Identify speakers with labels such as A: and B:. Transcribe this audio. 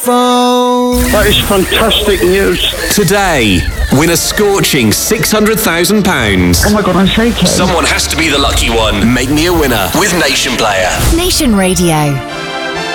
A: phone.
B: That is fantastic news.
C: Today, win a scorching £600,000.
B: Oh my God, I'm shaking.
C: Someone has to be the lucky one. Make me a winner with Nation Player.
D: Nation Radio.